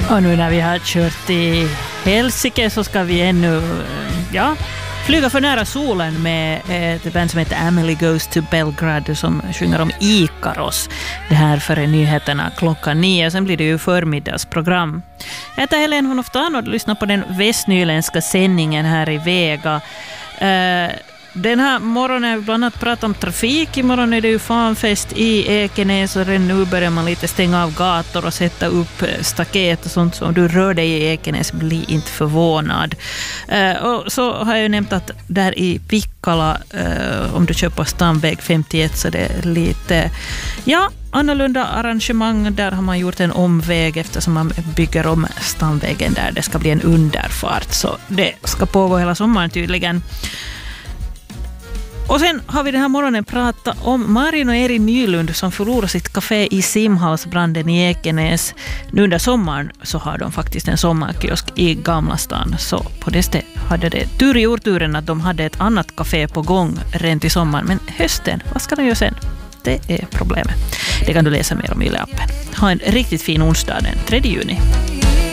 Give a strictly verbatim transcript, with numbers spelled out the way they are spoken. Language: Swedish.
Och nu när vi har kört i Helsinki så ska vi ännu ja, flyga för nära solen med ett band som heter Emily Goes to Belgrade som sjunger om Ikaros. Det här före nyheterna klockan nio. Sen blir det ju förmiddagsprogram. Jag heter Helene von Oftan och du lyssnar på den västnyländska sändningen här i Vega. Uh, Den här morgonen har vi bland annat pratat om trafik. Imorgon är det ju fanfest i Ekenäs och nu börjar man lite stänga av gator och sätta upp staket och sånt. Så om du rör dig i Ekenäs, bli inte förvånad. Uh, och så har jag ju nämnt att där i Pikkala, uh, om du kör på Stamväg femtioett så det är lite ja, annorlunda arrangemang. Där har man gjort en omväg eftersom man bygger om Stamvägen där det ska bli en underfart. Så det ska pågå hela sommaren tydligen. Och sen har vi den här morgonen pratat om Marin och Eri Nylund som förlorar sitt café i Simhalsbranden i Ekenäs. Nu under sommaren så har de faktiskt en sommarkiosk i Gamla stan. Så på det stället hade det tur i oturen att de hade ett annat café på gång rent i sommaren. Men hösten, vad ska de göra sen? Det är problemet. Det kan du läsa mer om i Yle-appen. Ha en riktigt fin onsdag den tredje juni.